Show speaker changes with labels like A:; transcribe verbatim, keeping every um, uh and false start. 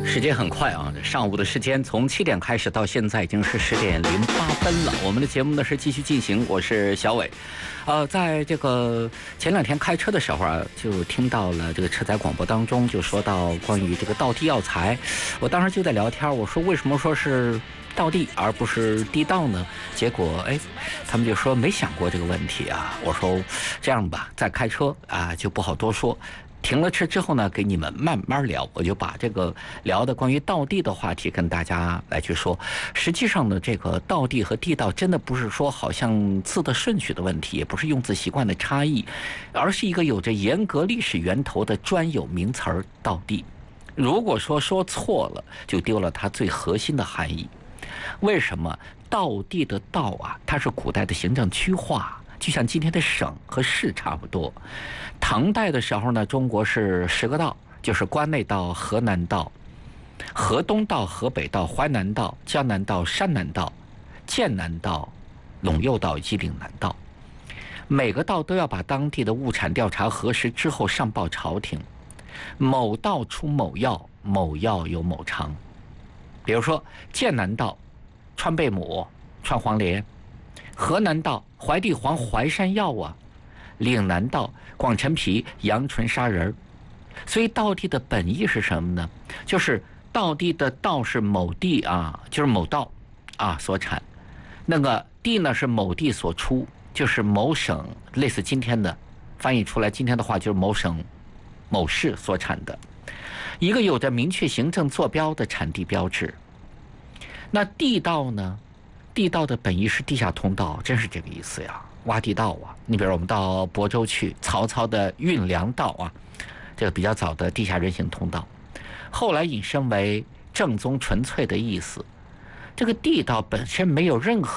A: 时间很快啊，上午的时间从七点开始到现在已经是十点零八分了。我们的节目呢是继续进行，我是小伟。呃，在这个前两天开车的时候啊，就听到了这个车载广播当中就说到关于这个道地药材，我当时就在聊天，我说为什么说是道地而不是地道呢？结果哎，他们就说没想过这个问题啊。我说这样吧，在开车啊就不好多说。停了车之后呢，给你们慢慢聊，我就把这个聊的关于道地的话题跟大家来去说。实际上呢，这个道地和地道真的不是说好像字的顺序的问题，也不是用字习惯的差异，而是一个有着严格历史源头的专有名词儿“道地”。如果说说错了，就丢了它最核心的含义。为什么道地的道啊，它是古代的行政区划，就像今天的省和市差不多。唐代的时候呢，中国是十个道，就是关内道、河南道、河东道、河北道、淮南道、江南道、山南道、剑南道、陇右道以及岭南道。每个道都要把当地的物产调查核实之后上报朝廷。某道出某药，某药有某长。比如说剑南道川贝母、川黄连，河南道淮地黄、淮山药啊，岭南道广陈皮、阳春砂仁。所以道地的本意是什么呢？就是道地的道是某地啊，就是某道啊所产，那个地呢是某地所出，就是某省，类似今天的翻译出来今天的话就是某省某市所产的一个有着明确行政坐标的产地标志。那地道呢，地道的本意是地下通道，真是这个意思呀，挖地道啊。你比如我们到亳州去，曹操的运粮道啊，这个比较早的地下人行通道，后来引申为正宗纯粹的意思。这个地道本身没有任何